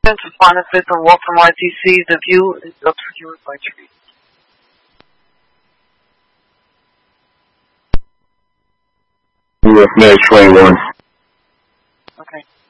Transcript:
To find a fifth or walk from RTC, the view is obscured by trees. US Med 21. Okay.